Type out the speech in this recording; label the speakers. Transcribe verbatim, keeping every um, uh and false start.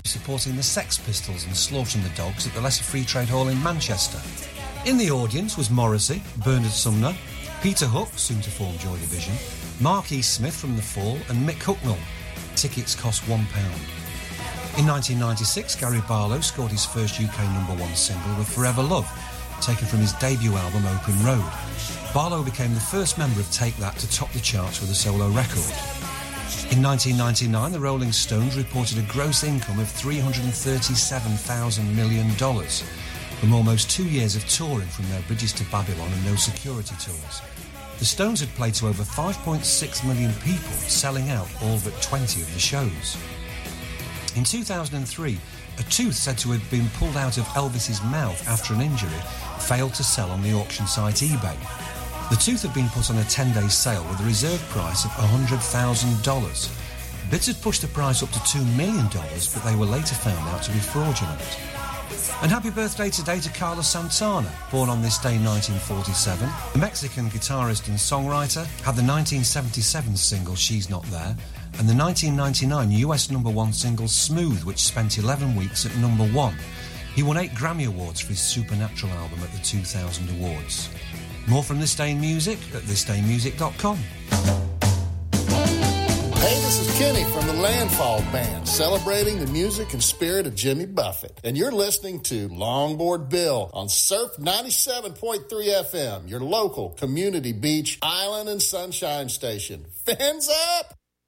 Speaker 1: supporting the Sex Pistols and slaughtering the dogs at the Leicester Free Trade Hall in Manchester. In the audience was Morrissey, Bernard Sumner, Peter Hook, soon to form Joy Division, Mark E. Smith from The Fall, and Mick Hucknall. Tickets cost one pound. In nineteen ninety-six, Gary Barlow scored his first U K number one single with Forever Love, taken from his debut album Open Road. Barlow became the first member of Take That to top the charts with a solo record. In nineteen ninety-nine, the Rolling Stones reported a gross income of three hundred thirty-seven thousand million dollars from almost two years of touring from their Bridges to Babylon and No Security tours. The Stones had played to over five point six million people, selling out all but twenty of the shows. In two thousand three, a tooth said to have been pulled out of Elvis's mouth after an injury failed to sell on the auction site eBay. The tooth had been put on a ten-day sale with a reserve price of one hundred thousand dollars. Bids had pushed the price up to two million dollars, but they were later found out to be fraudulent. And happy birthday today to Carlos Santana, born on this day nineteen forty-seven. The Mexican guitarist and songwriter had the nineteen seventy-seven single She's Not There and the nineteen ninety-nine U S number one single Smooth, which spent eleven weeks at number one. He won eight Grammy Awards for his Supernatural album at the two thousand Awards. More from This Day in Music at this day music dot com.
Speaker 2: Hey, this is Kenny from the Landfall Band, celebrating the music and spirit of Jimmy Buffett. And you're listening to Longboard Bill on Surf ninety-seven point three F M, your local community beach, island, and sunshine station. Fins up!